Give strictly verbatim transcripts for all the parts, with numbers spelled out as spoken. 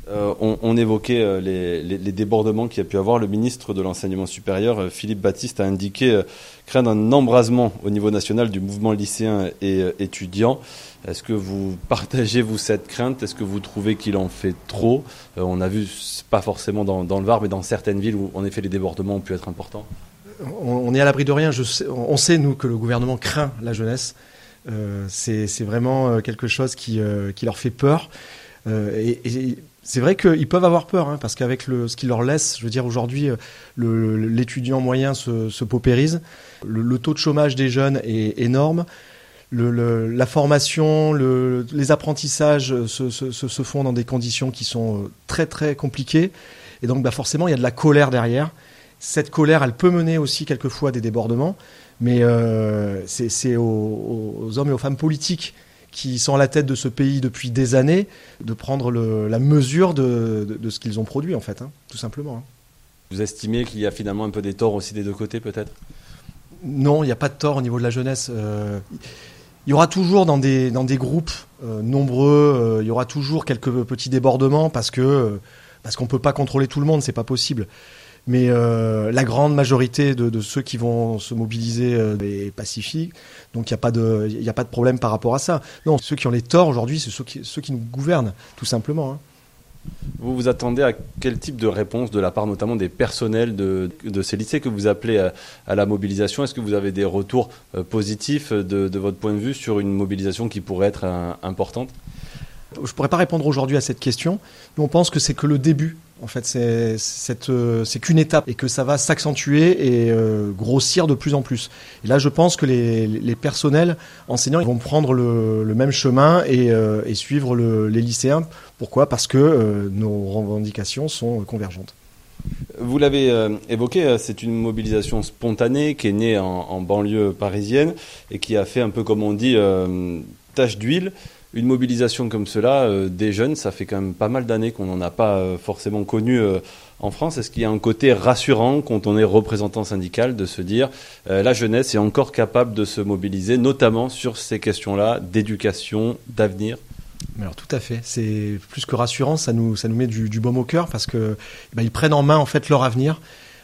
Euh, on, on évoquait euh, les, les, les débordements qu'il y a pu avoir. Le ministre de l'Enseignement supérieur, euh, Philippe Baptiste, a indiqué euh, craindre un embrasement au niveau national du mouvement lycéen et euh, étudiant. Est-ce que vous partagez, vous, cette crainte ? Est-ce que vous trouvez qu'il en fait trop ? euh, On a vu, pas forcément dans, dans le Var, mais dans certaines villes où, en effet, les débordements ont pu être importants. On est à l'abri de rien. Je sais, on sait, nous, que le gouvernement craint la jeunesse. Euh, c'est, c'est vraiment quelque chose qui, euh, qui leur fait peur. Euh, et, et c'est vrai qu'ils peuvent avoir peur, hein, parce qu'avec le, ce qu'ils leur laissent, je veux dire, aujourd'hui, le, l'étudiant moyen se, se paupérise. Le, le taux de chômage des jeunes est énorme. Le, le, la formation, le, les apprentissages se, se, se font dans des conditions qui sont très, très compliquées. Et donc, bah, forcément, il y a de la colère derrière. Cette colère, elle peut mener aussi quelquefois à des débordements. Mais euh, c'est, c'est aux, aux hommes et aux femmes politiques qui sont à la tête de ce pays depuis des années, de prendre le, la mesure de, de, de ce qu'ils ont produit, en fait, hein, tout simplement. Hein. Vous estimez qu'il y a finalement un peu des torts aussi des deux côtés, peut-être ? Non, il n'y a pas de tort au niveau de la jeunesse. Euh, il y aura toujours dans des, dans des groupes euh, nombreux, euh, il y aura toujours quelques petits débordements parce, que, parce qu'on ne peut pas contrôler tout le monde, ce n'est pas possible. Mais euh, la grande majorité de, de ceux qui vont se mobiliser euh, est pacifique, donc il n'y a pas de, il n'y a pas de problème par rapport à ça. Non, ceux qui ont les torts aujourd'hui, c'est ceux qui, ceux qui nous gouvernent, tout simplement. Hein. Vous vous attendez à quel type de réponse de la part notamment des personnels de, de ces lycées que vous appelez à, à la mobilisation ? Est-ce que vous avez des retours euh, positifs de, de votre point de vue sur une mobilisation qui pourrait être un, importante ? Je ne pourrais pas répondre aujourd'hui à cette question. Nous, on pense que c'est que le début. En fait, c'est, c'est, euh, c'est qu'une étape et que ça va s'accentuer et euh, grossir de plus en plus. Et là, je pense que les, les personnels enseignants ils vont prendre le, le même chemin et, euh, et suivre le, les lycéens. Pourquoi ? Parce que euh, nos revendications sont convergentes. Vous l'avez euh, évoqué, c'est une mobilisation spontanée qui est née en, en banlieue parisienne et qui a fait un peu, comme on dit, euh, tache d'huile. Une mobilisation comme cela, euh, des jeunes, ça fait quand même pas mal d'années qu'on n'en a pas euh, forcément connu euh, en France. Est-ce qu'il y a un côté rassurant quand on est représentant syndical de se dire euh, la jeunesse est encore capable de se mobiliser, notamment sur ces questions-là d'éducation, d'avenir ? Alors tout à fait, c'est plus que rassurant, ça nous, ça nous met du, du baume au cœur parce que eh ben, ils prennent en main en fait leur avenir.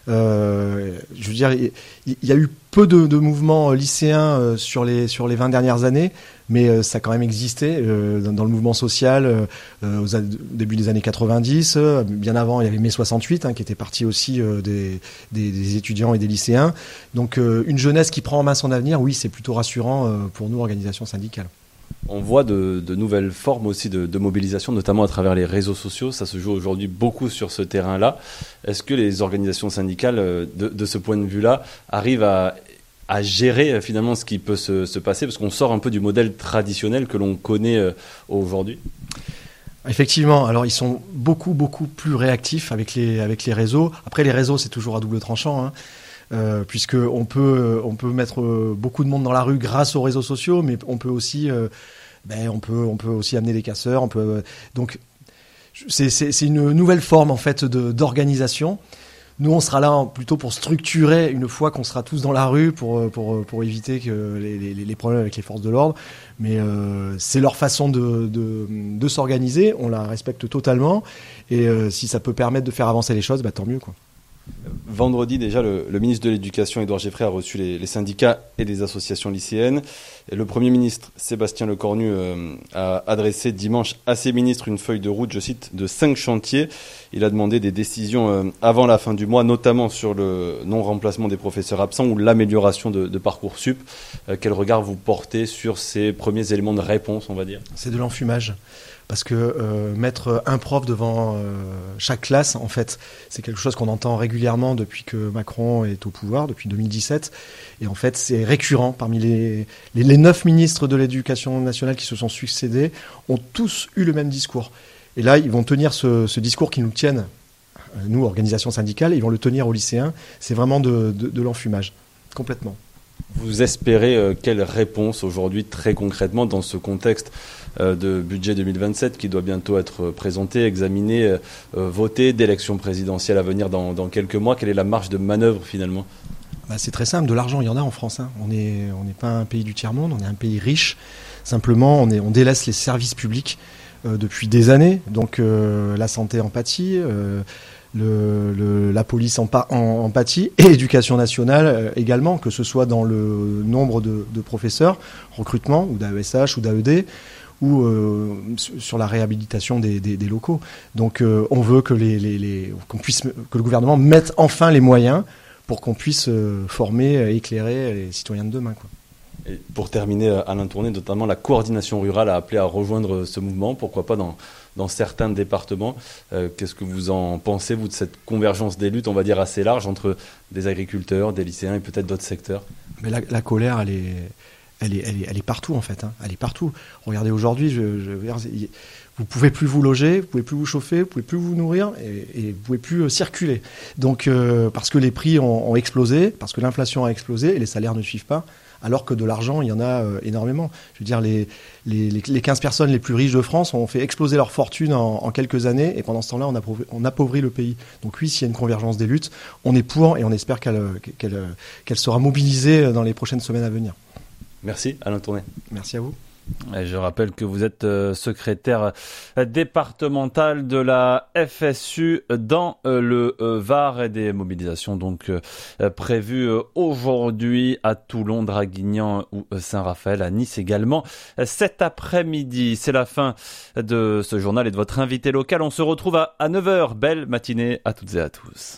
Euh, je veux dire, il, il y a eu peu de, de mouvements lycéens euh, sur les sur les vingt dernières années, mais euh, ça a quand même existé euh, dans, dans le mouvement social euh, au début des années quatre-vingt-dix. Euh, bien avant, il y avait mai soixante-huit hein, qui était parti aussi euh, des, des, des étudiants et des lycéens. Donc, euh, une jeunesse qui prend en main son avenir, oui, c'est plutôt rassurant euh, pour nous, organisations syndicales. On voit de, de nouvelles formes aussi de, de mobilisation, notamment à travers les réseaux sociaux. Ça se joue aujourd'hui beaucoup sur ce terrain-là. Est-ce que les organisations syndicales, de, de ce point de vue-là, arrivent à, à gérer finalement ce qui peut se, se passer ? Parce qu'on sort un peu du modèle traditionnel que l'on connaît aujourd'hui. Effectivement, alors ils sont beaucoup, beaucoup plus réactifs avec les, avec les réseaux. Après, les réseaux, c'est toujours à double tranchant, hein. Euh, puisqu'on peut, on peut mettre beaucoup de monde dans la rue grâce aux réseaux sociaux, mais on peut aussi, euh, ben, on peut, on peut aussi amener des casseurs. On peut, euh, donc, c'est, c'est, c'est une nouvelle forme en fait de, d'organisation. Nous, on sera là plutôt pour structurer une fois qu'on sera tous dans la rue pour, pour, pour éviter que les, les, les problèmes avec les forces de l'ordre. Mais euh, c'est leur façon de, de, de s'organiser. On la respecte totalement. Et euh, si ça peut permettre de faire avancer les choses, bah, tant mieux, quoi. Vendredi, déjà, le, le ministre de l'Éducation, Édouard Geoffray, a reçu les, les syndicats et les associations lycéennes. Et le Premier ministre, Sébastien Lecornu, euh, a adressé dimanche à ses ministres une feuille de route, je cite, de cinq chantiers. Il a demandé des décisions euh, avant la fin du mois, notamment sur le non-remplacement des professeurs absents ou l'amélioration de, de Parcoursup. Euh, quel regard vous portez sur ces premiers éléments de réponse, on va dire ? C'est de l'enfumage. Parce que euh, mettre un prof devant euh, chaque classe, en fait, c'est quelque chose qu'on entend régulièrement depuis que Macron est au pouvoir, depuis deux mille dix-sept. Et en fait, c'est récurrent. Parmi les, les, les neuf ministres de l'Éducation nationale qui se sont succédés, ont tous eu le même discours. Et là, ils vont tenir ce, ce discours qui nous tiennent, nous, organisations syndicales, ils vont le tenir aux lycéens. C'est vraiment de, de, de l'enfumage, complètement. Vous espérez euh, quelle réponse aujourd'hui, très concrètement, dans ce contexte euh, de budget deux mille vingt-sept qui doit bientôt être présenté, examiné, euh, voté, d'élections présidentielles à venir dans, dans quelques mois ? Quelle est la marge de manœuvre finalement ? Bah, c'est très simple, de l'argent, il y en a en France. Hein. On n'est on n'est pas un pays du tiers-monde, on est un pays riche. Simplement, on, est, on délaisse les services publics euh, depuis des années. Donc euh, la santé en pâtit, euh, le, le, la police en, pa- en, en pâtit, et l'éducation nationale euh, également, que ce soit dans le nombre de, de professeurs, recrutement, ou d'A E S H ou d'A E D, ou euh, sur la réhabilitation des, des, des locaux. Donc euh, on veut que, les, les, les, qu'on puisse, que le gouvernement mette enfin les moyens pour qu'on puisse euh, former et éclairer les citoyens de demain, quoi. Et pour terminer, Alain Tourné, notamment la coordination rurale a appelé à rejoindre ce mouvement, pourquoi pas dans, dans certains départements. Euh, qu'est-ce que vous en pensez, vous, de cette convergence des luttes, on va dire assez large, entre des agriculteurs, des lycéens et peut-être d'autres secteurs? Mais la, la colère, elle est... Elle est, elle, est, elle est partout en fait, hein. Elle est partout. Regardez aujourd'hui, je, je, vous pouvez plus vous loger, vous pouvez plus vous chauffer, vous pouvez plus vous nourrir et, et vous pouvez plus euh, circuler. Donc euh, parce que les prix ont, ont explosé, parce que l'inflation a explosé et les salaires ne suivent pas, alors que de l'argent il y en a euh, énormément. Je veux dire les, les, les quinze personnes les plus riches de France ont fait exploser leur fortune en, en quelques années et pendant ce temps-là on appauvrit, on appauvrit le pays. Donc oui, s'il y a une convergence des luttes, on est pour et on espère qu'elle, qu'elle, qu'elle sera mobilisée dans les prochaines semaines à venir. Merci Alain Tourné. Merci à vous. Et je rappelle que vous êtes euh, secrétaire départemental de la F S U dans euh, le euh, Var, et des mobilisations donc euh, prévues euh, aujourd'hui à Toulon, Draguignan ou euh, Saint-Raphaël, à Nice également euh, cet après-midi. C'est la fin de ce journal et de votre invité local. On se retrouve à, à neuf heures. Belle matinée à toutes et à tous.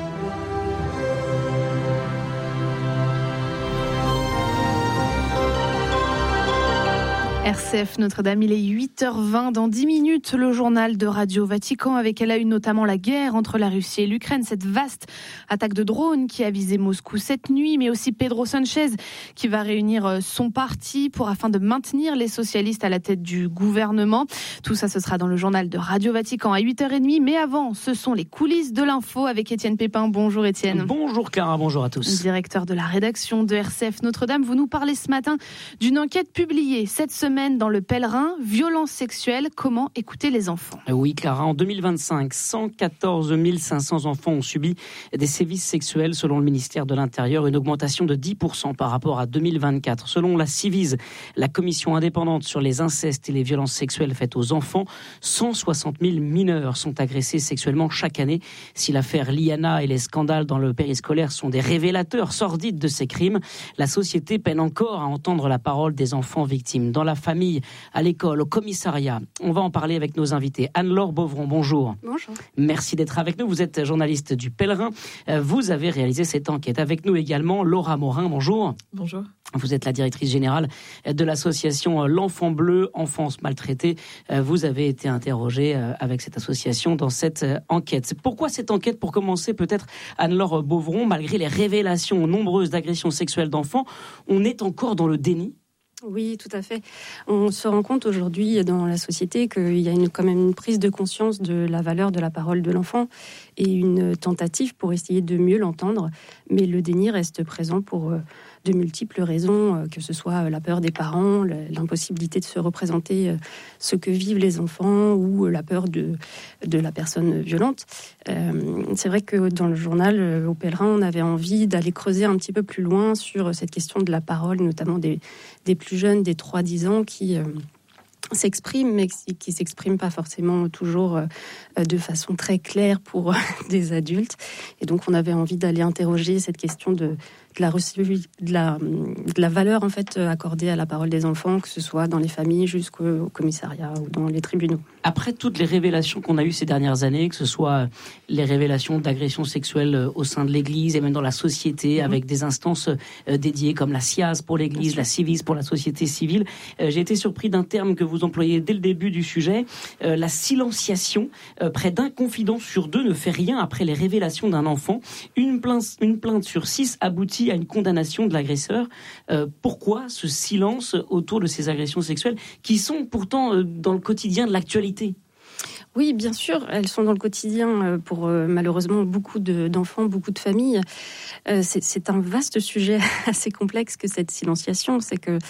R C F Notre-Dame, il est huit heures vingt. Dans dix minutes, le journal de Radio Vatican, avec à la une notamment la guerre entre la Russie et l'Ukraine, cette vaste attaque de drones qui a visé Moscou cette nuit, mais aussi Pedro Sanchez qui va réunir son parti pour afin de maintenir les socialistes à la tête du gouvernement. Tout ça, ce sera dans le journal de Radio Vatican à huit heures trente. Mais avant, ce sont les coulisses de l'info avec Étienne Pépin. Bonjour Étienne. Bonjour Clara, bonjour à tous. Directeur de la rédaction de R C F Notre-Dame, vous nous parlez ce matin d'une enquête publiée cette semaine dans le Pèlerin, violences sexuelles, comment écouter les enfants. Oui Clara, en deux mille vingt-cinq, cent quatorze mille cinq cents enfants ont subi des sévices sexuels selon le ministère de l'Intérieur, une augmentation de dix pour cent par rapport à deux mille vingt-quatre. Selon la Civise, la commission indépendante sur les incestes et les violences sexuelles faites aux enfants, cent soixante mille mineurs sont agressés sexuellement chaque année. Si l'affaire Liana et les scandales dans le périscolaire sont des révélateurs sordides de ces crimes, la société peine encore à entendre la parole des enfants victimes. Dans la famille, à l'école, au commissariat. On va en parler avec nos invités. Anne-Laure Beauvron, bonjour. Bonjour. Merci d'être avec nous. Vous êtes journaliste du Pèlerin. Vous avez réalisé cette enquête. Avec nous également, Laura Morin, bonjour. Bonjour. Vous êtes la directrice générale de l'association L'Enfant Bleu, Enfance Maltraitée. Vous avez été interrogée avec cette association dans cette enquête. Pourquoi cette enquête? Pour commencer, peut-être, Anne-Laure Beauvron, malgré les révélations nombreuses d'agressions sexuelles d'enfants, on est encore dans le déni? Oui, tout à fait. On se rend compte aujourd'hui dans la société qu'il y a une, quand même une prise de conscience de la valeur de la parole de l'enfant et une tentative pour essayer de mieux l'entendre. Mais le déni reste présent pour de multiples raisons, que ce soit la peur des parents, l'impossibilité de se représenter ce que vivent les enfants ou la peur de, de la personne violente. Euh, c'est vrai que dans le journal, au Pèlerin, on avait envie d'aller creuser un petit peu plus loin sur cette question de la parole, notamment des, des plus jeunes, des trois à dix ans, qui... Euh, s'expriment, mais qui ne s'expriment pas forcément toujours de façon très claire pour des adultes. Et donc, on avait envie d'aller interroger cette question de, de, la, de, la, de la valeur en fait, accordée à la parole des enfants, que ce soit dans les familles jusqu'au commissariat ou dans les tribunaux. Après toutes les révélations qu'on a eues ces dernières années, que ce soit les révélations d'agressions sexuelles au sein de l'Église et même dans la société, mmh. avec des instances dédiées comme la C I A S pour l'Église, la Civise pour la société civile, j'ai été surpris d'un terme que vous employez dès le début du sujet, euh, la silenciation. Euh, près d'un confident sur deux ne fait rien après les révélations d'un enfant. Une plainte, une plainte sur six aboutit à une condamnation de l'agresseur. Euh, pourquoi ce silence autour de ces agressions sexuelles qui sont pourtant euh, dans le quotidien de l'actualité ? Oui, bien sûr, elles sont dans le quotidien pour euh, malheureusement beaucoup de, d'enfants, beaucoup de familles. Euh, c'est, c'est un vaste sujet assez complexe que cette silenciation. C'est que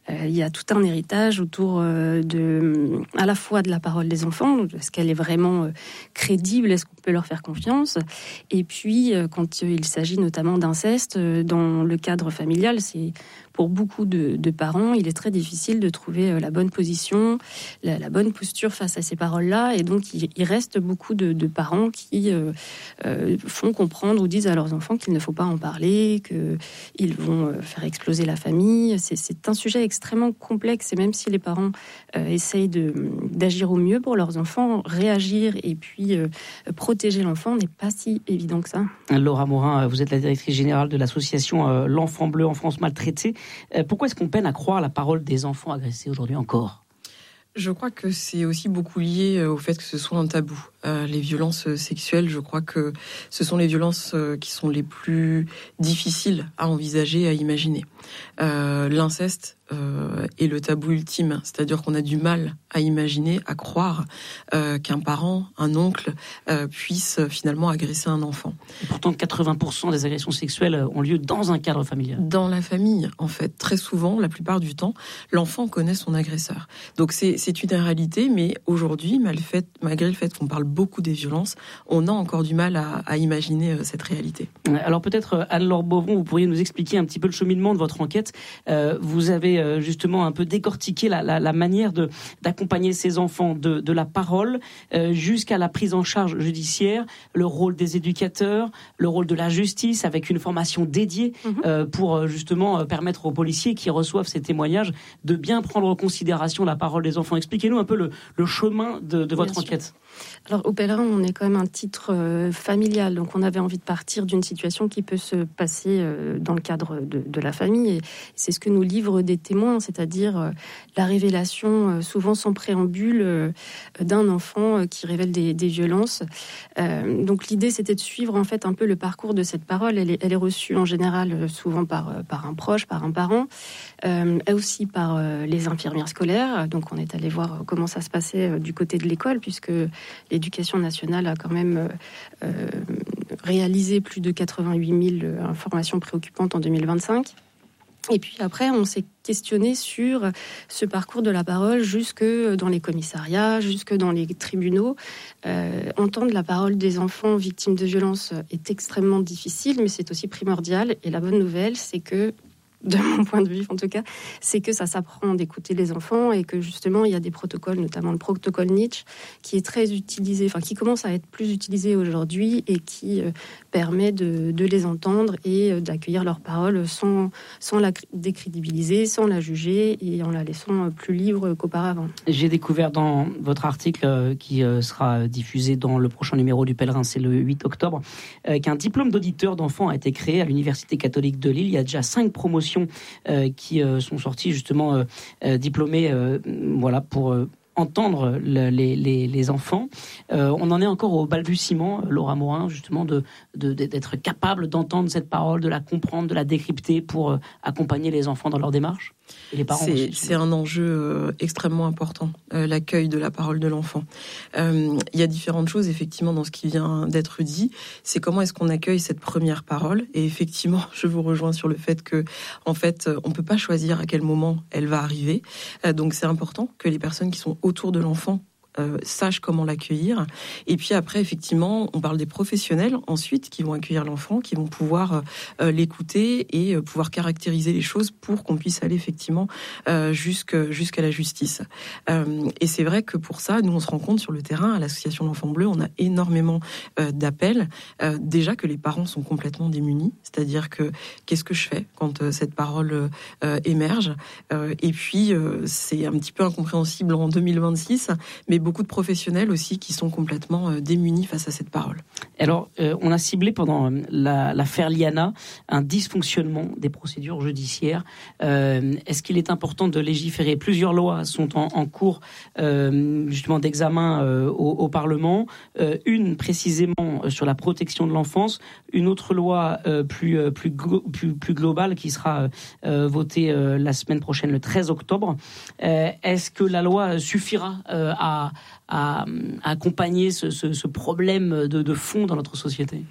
euh, il y a tout un héritage autour euh, de, à la fois de la parole des enfants, est-ce qu'elle est vraiment euh, crédible, est-ce qu'on peut leur faire confiance, et puis euh, quand il s'agit notamment d'inceste, euh, dans le cadre familial, c'est pour beaucoup de, de parents, il est très difficile de trouver euh, la bonne position, la, la bonne posture face à ces paroles-là, et donc il, il reste beaucoup de, de parents qui euh, euh, font comprendre ou disent à leurs enfants qu'il ne faut pas en parler, qu'ils vont euh, faire exploser la famille. C'est, c'est un sujet extrêmement complexe, et même si les parents euh, essayent de, d'agir au mieux pour leurs enfants, réagir et puis euh, protéger l'enfant n'est pas si évident que ça. Laura Morin, vous êtes la directrice générale de l'association euh, L'Enfant Bleu en France Maltraité. Euh, pourquoi est-ce qu'on peine à croire la parole des enfants agressés aujourd'hui encore ? Je crois que c'est aussi beaucoup lié au fait que ce soit un tabou. Euh, les violences sexuelles, je crois que ce sont les violences qui sont les plus difficiles à envisager, à imaginer. Euh, l'inceste euh, est le tabou ultime, c'est-à-dire qu'on a du mal à imaginer, à croire euh, qu'un parent, un oncle euh, puisse finalement agresser un enfant. Et pourtant, quatre-vingts pour cent des agressions sexuelles ont lieu dans un cadre familial. Dans la famille, en fait. Très souvent, la plupart du temps, l'enfant connaît son agresseur. Donc c'est, c'est une réalité, mais aujourd'hui, malgré le fait qu'on parle beaucoup des violences, on a encore du mal à, à imaginer cette réalité. Alors peut-être, Anne-Laure Beauvron, vous pourriez nous expliquer un petit peu le cheminement de votre enquête. Euh, vous avez euh, justement un peu décortiqué la, la, la manière de, d'accompagner ces enfants de, de la parole euh, jusqu'à la prise en charge judiciaire, le rôle des éducateurs, le rôle de la justice, avec une formation dédiée mmh. euh, pour justement euh, permettre aux policiers qui reçoivent ces témoignages de bien prendre en considération la parole des enfants. Expliquez-nous un peu le, le chemin de, de votre enquête. Alors, Au Pèlerin, on est quand même un titre euh, familial, donc on avait envie de partir d'une situation qui peut se passer euh, dans le cadre de, de la famille, et c'est ce que nous livrent des témoins, c'est-à-dire euh, la révélation, euh, souvent sans préambule, euh, d'un enfant euh, qui révèle des, des violences. Euh, donc l'idée, c'était de suivre en fait un peu le parcours de cette parole. Elle est, elle est reçue en général souvent par, euh, par un proche, par un parent, euh, et aussi par euh, les infirmières scolaires. Donc on est allé voir comment ça se passait euh, du côté de l'école, puisque l'Éducation nationale a quand même euh, réalisé plus de quatre-vingt-huit mille informations préoccupantes en deux mille vingt-cinq. Et puis après, on s'est questionné sur ce parcours de la parole jusque dans les commissariats, jusque dans les tribunaux. Euh, entendre la parole des enfants victimes de violences est extrêmement difficile, mais c'est aussi primordial. Et la bonne nouvelle, c'est que, de mon point de vue en tout cas, c'est que ça s'apprend d'écouter les enfants et que justement il y a des protocoles, notamment le protocole Nietzsche, qui est très utilisé, enfin qui commence à être plus utilisé aujourd'hui et qui euh, permet de, de les entendre et euh, d'accueillir leurs paroles sans, sans la décrédibiliser, sans la juger et en la laissant plus libre qu'auparavant. J'ai découvert dans votre article euh, qui euh, sera diffusé dans le prochain numéro du Pèlerin, c'est le huit octobre, euh, qu'un diplôme d'auditeur d'enfants a été créé à l'Université catholique de Lille. Il y a déjà cinq promotions Euh, qui euh, sont sortis justement euh, euh, diplômés euh, voilà, pour euh, entendre le, les, les, les enfants. Euh, on en est encore au balbutiement, Laura Morin, justement, de, de, d'être capable d'entendre cette parole, de la comprendre, de la décrypter pour euh, accompagner les enfants dans leur démarche. Et les parents c'est, aussi, c'est un enjeu euh, extrêmement important, euh, l'accueil de la parole de l'enfant. Euh, il y a différentes choses, effectivement, dans ce qui vient d'être dit. C'est comment est-ce qu'on accueille cette première parole. Et effectivement, je vous rejoins sur le fait que, en fait, on ne peut pas choisir à quel moment elle va arriver. Euh, donc, c'est important que les personnes qui sont autour de l'enfant Euh, sachent comment l'accueillir. Et puis après, effectivement, on parle des professionnels ensuite qui vont accueillir l'enfant, qui vont pouvoir euh, l'écouter et euh, pouvoir caractériser les choses pour qu'on puisse aller effectivement euh, jusque, jusqu'à la justice. Euh, et c'est vrai que pour ça, nous, on se rend compte sur le terrain, à l'association L'Enfant Bleu, on a énormément euh, d'appels. Euh, déjà que les parents sont complètement démunis, c'est-à-dire que qu'est-ce que je fais quand euh, cette parole euh, émerge euh, Et puis, euh, c'est un petit peu incompréhensible en deux mille vingt-six, mais beaucoup de professionnels aussi qui sont complètement euh, démunis face à cette parole. Alors, euh, on a ciblé pendant la, l'affaire Liana un dysfonctionnement des procédures judiciaires. Euh, est-ce qu'il est important de légiférer ? Plusieurs lois sont en, en cours euh, justement d'examen euh, au, au Parlement. Euh, une précisément sur la protection de l'enfance, une autre loi euh, plus, plus, plus, plus globale qui sera euh, votée euh, la semaine prochaine, le treize octobre. Euh, est-ce que la loi suffira euh, à À, à accompagner ce, ce, ce problème de, de fond dans notre société ?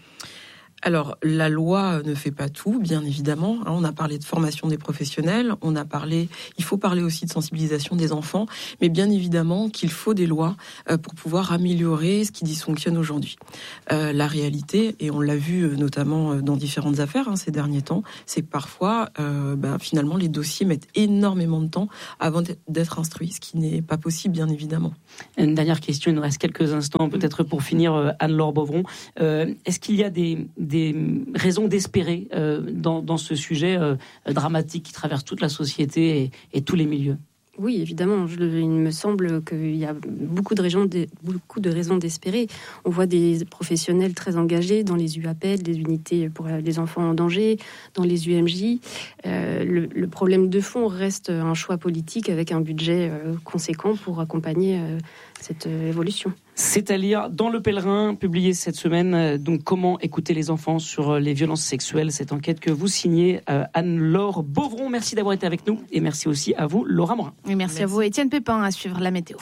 Alors, la loi ne fait pas tout, bien évidemment. On a parlé de formation des professionnels, on a parlé, il faut parler aussi de sensibilisation des enfants, mais bien évidemment qu'il faut des lois pour pouvoir améliorer ce qui dysfonctionne aujourd'hui. Euh, la réalité, et on l'a vu notamment dans différentes affaires hein, ces derniers temps, c'est que parfois, euh, ben, finalement, les dossiers mettent énormément de temps avant d'être instruits, ce qui n'est pas possible, bien évidemment. Une dernière question, il nous reste quelques instants, peut-être pour finir, Anne-Laure Beauvron. Euh, est-ce qu'il y a des... des raisons d'espérer euh, dans, dans ce sujet euh, dramatique qui traverse toute la société et, et tous les milieux? Oui, évidemment. Je, il me semble qu'il y a beaucoup de, raisons de, beaucoup de raisons d'espérer. On voit des professionnels très engagés dans les U A P E L, des unités pour les enfants en danger, dans les U M J. Euh, le, le problème de fond reste un choix politique avec un budget euh, conséquent pour accompagner euh, cette euh, évolution. C'est à lire dans Le Pèlerin, publié cette semaine. Donc, comment écouter les enfants sur les violences sexuelles. Cette enquête que vous signez, euh, Anne-Laure Beauvron. Merci d'avoir été avec nous. Et merci aussi à vous, Laura Morin. Et merci, merci à vous, Étienne Pépin, à suivre la météo.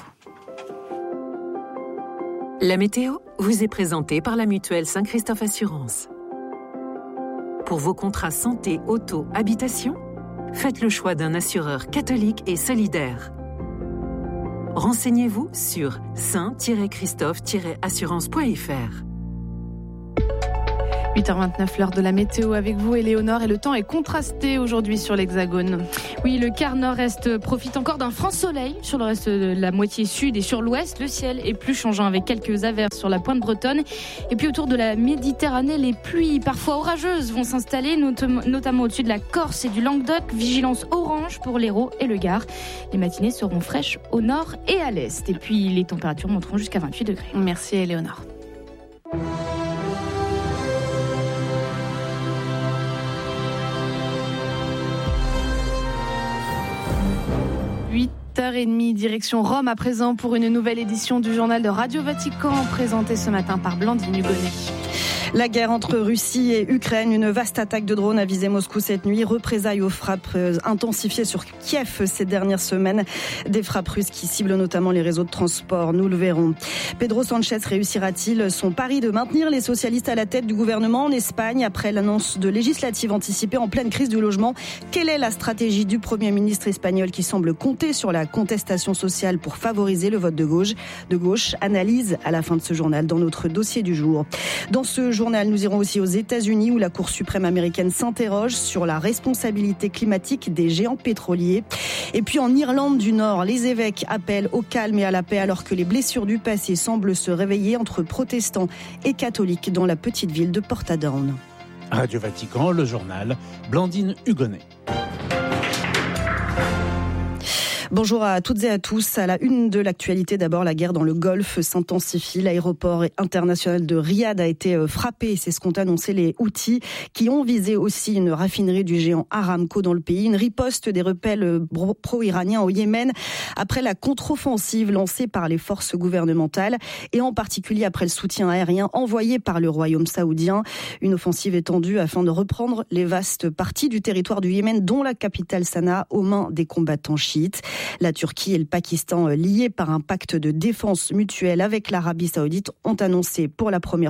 La météo vous est présentée par la mutuelle Saint-Christophe Assurance. Pour vos contrats santé, auto, habitation, faites le choix d'un assureur catholique et solidaire. Renseignez-vous sur saint tiret christophe tiret assurance point f r. huit heures vingt-neuf, l'heure de la météo avec vous, Éléonore, et le temps est contrasté aujourd'hui sur l'Hexagone. Oui, le quart nord-est profite encore d'un franc soleil sur le reste de la moitié sud et sur l'ouest. Le ciel est plus changeant avec quelques averses sur la pointe bretonne. Et puis autour de la Méditerranée, les pluies parfois orageuses vont s'installer, not- notamment au-dessus de la Corse et du Languedoc. Vigilance orange pour l'Hérault et le Gard. Les matinées seront fraîches au nord et à l'est. Et puis les températures monteront jusqu'à vingt-huit degrés. Merci, Éléonore. huit heures trente, direction Rome à présent pour une nouvelle édition du journal de Radio Vatican, présenté ce matin par Blandine Hugonnet. La guerre entre Russie et Ukraine, une vaste attaque de drones a visé Moscou cette nuit, représailles aux frappes intensifiées sur Kiev ces dernières semaines, des frappes russes qui ciblent notamment les réseaux de transport, nous le verrons. Pedro Sanchez réussira-t-il son pari de maintenir les socialistes à la tête du gouvernement en Espagne après l'annonce de législatives anticipées en pleine crise du logement? Quelle est la stratégie du Premier ministre espagnol qui semble compter sur la contestation sociale pour favoriser le vote de gauche? De gauche, analyse à la fin de ce journal dans notre dossier du jour. Dans ce journal, nous irons aussi aux États-Unis où la Cour suprême américaine s'interroge sur la responsabilité climatique des géants pétroliers. Et puis en Irlande du Nord, les évêques appellent au calme et à la paix alors que les blessures du passé semblent se réveiller entre protestants et catholiques dans la petite ville de Portadown. Radio Vatican, le journal, Blandine Hugonnet. Bonjour à toutes et à tous. À la une de l'actualité, d'abord, la guerre dans le Golfe s'intensifie. L'aéroport international de Riyad a été frappé. C'est ce qu'ont annoncé les Houthis, qui ont visé aussi une raffinerie du géant Aramco dans le pays. Une riposte des rebelles pro-iraniens au Yémen après la contre-offensive lancée par les forces gouvernementales et en particulier après le soutien aérien envoyé par le royaume saoudien. Une offensive étendue afin de reprendre les vastes parties du territoire du Yémen, dont la capitale Sanaa, aux mains des combattants chiites. La Turquie et le Pakistan, liés par un pacte de défense mutuelle avec l'Arabie saoudite, ont annoncé pour la première